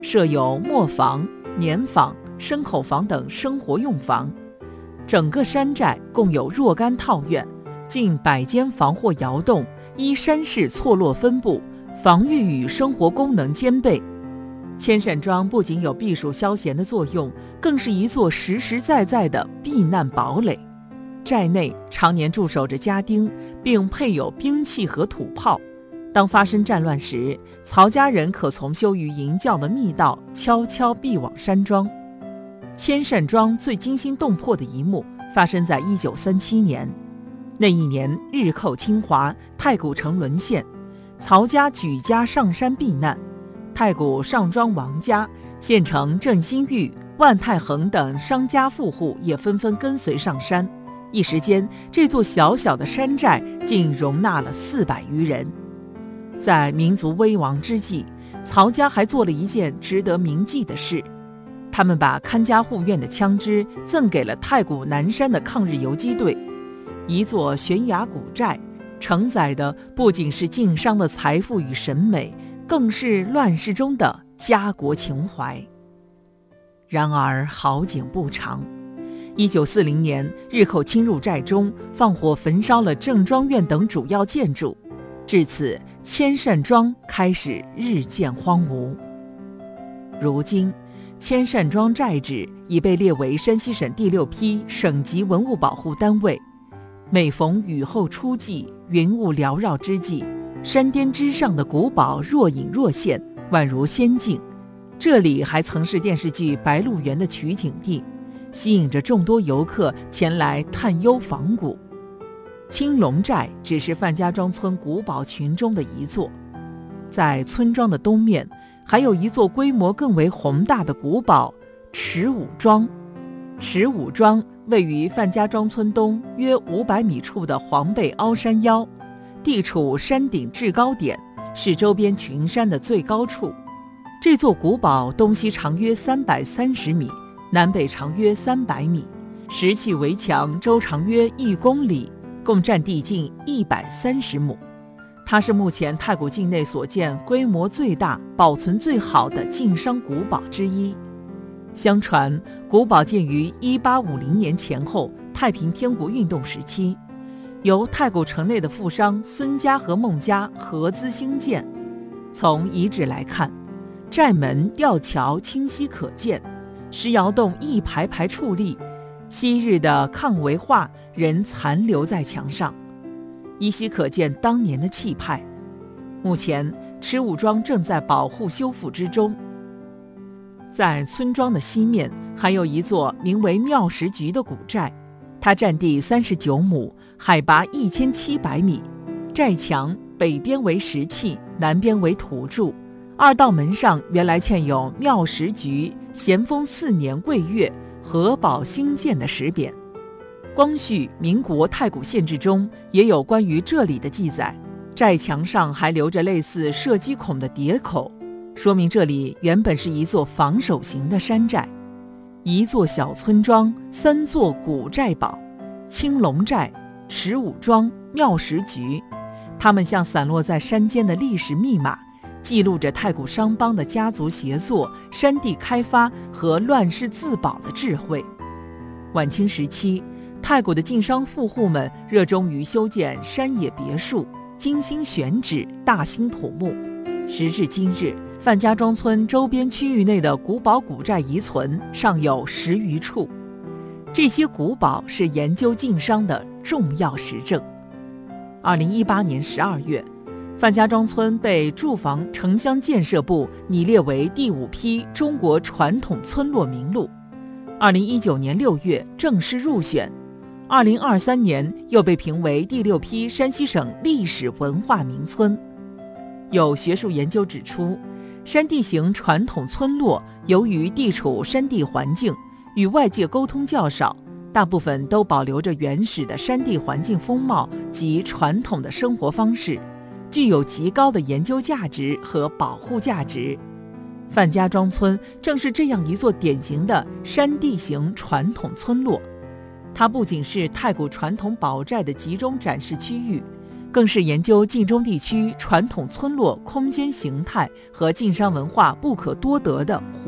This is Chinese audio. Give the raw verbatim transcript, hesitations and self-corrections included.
设有磨坊、碾坊、牲口房等生活用房。整个山寨共有若干套院，近百间房或窑洞，依山势错落分布，防御与生活功能兼备。千善庄不仅有避暑消闲的作用，更是一座实实在在的避难堡垒。寨内常年驻守着家丁，并配有兵器和土炮。当发生战乱时，曹家人可从修于营窖的密道悄悄避往山庄。千善庄最惊心动魄的一幕发生在一九三七年。那一年日寇侵华，太谷城沦陷，曹家举家上山避难。太谷上庄王家、县城郑新玉、万太恒等商家富户也纷纷跟随上山。一时间，这座小小的山寨竟容纳了四百余人。在民族危亡之际，曹家还做了一件值得铭记的事。他们把看家护院的枪支赠给了太谷南山的抗日游击队。一座悬崖古寨，承载的不仅是晋商的财富与审美，更是乱世中的家国情怀。然而好景不长，一九四零年，日寇侵入寨中，放火焚烧了郑庄院等主要建筑，至此千善庄开始日渐荒芜。如今千善庄寨址已被列为山西省第六批省级文物保护单位。每逢雨后初霁，云雾缭绕之际，山巅之上的古堡若隐若现，宛如仙境。这里还曾是电视剧《白鹿原》的取景地，吸引着众多游客前来探幽访古。青龙寨只是范家庄村古堡群中的一座，在村庄的东面还有一座规模更为宏大的古堡池武庄。池武庄位于范家庄村东约五百米处的黄背凹山腰，地处山顶制高点，是周边群山的最高处。这座古堡东西长约三百三十米，南北长约三百米，石砌围墙周长约一公里，共占地近一百三十亩。它是目前太谷境内所见规模最大、保存最好的晋商古堡之一。相传，古堡建于一八五零年前后太平天国运动时期，由太谷城内的富商孙家和孟家合资兴建。从遗址来看，寨门、吊桥清晰可见，石窑洞一排排矗立，昔日的抗围画仍残留在墙上，依稀可见当年的气派。目前池武庄正在保护修复之中。在村庄的西面还有一座名为妙石局的古寨，它占地三十九亩，海拔一千七百米，寨墙北边为石砌，南边为土筑，二道门上原来嵌有妙石局咸丰四年桂月合保兴建的石匾。光绪民国太谷县志中也有关于这里的记载，寨墙上还留着类似射击孔的碟口，说明这里原本是一座防守型的山寨。一座小村庄，三座古寨堡：青龙寨、池武庄、妙石局。它们像散落在山间的历史密码，记录着太谷商帮的家族协作、山地开发和乱世自保的智慧。晚清时期，太谷的晋商富户们热衷于修建山野别墅，精心选址，大兴土木。时至今日，范家庄村周边区域内的古堡古寨遗存尚有十余处，这些古堡是研究晋商的重要实证。二零一八年十二月，范家庄村被住房城乡建设部拟列为第五批中国传统村落名录。二零一九年六月正式入选，二零二三年又被评为第六批山西省历史文化名村。有学术研究指出，山地型传统村落由于地处山地环境，与外界沟通较少，大部分都保留着原始的山地环境风貌及传统的生活方式，具有极高的研究价值和保护价值。范家庄村正是这样一座典型的山地型传统村落，它不仅是太谷传统堡寨的集中展示区域， 更是研究晋中地区传统村落空间形态和晋商文化不可多得的